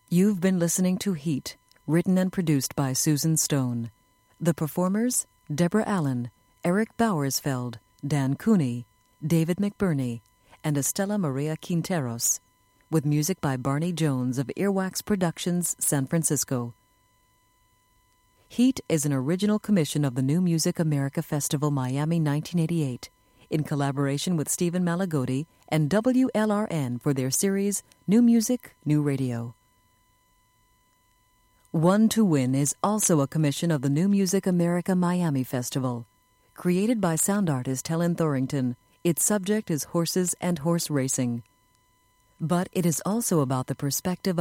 You've been listening to Heat, written and produced by Susan Stone. The performers, Deborah Allen, Eric Bowersfeld, Dan Cooney, David McBurney, and Estela Maria Quinteros, with music by Barney Jones of Earwax Productions, San Francisco. Heat is an original commission of the New Music America Festival Miami 1988, in collaboration with Stephen Malagodi and WLRN for their series New Music, New Radio. One to Win is also a commission of the New Music America Miami Festival. Created by sound artist Helen Thorington, its subject is horses and horse racing. But it is also about the perspective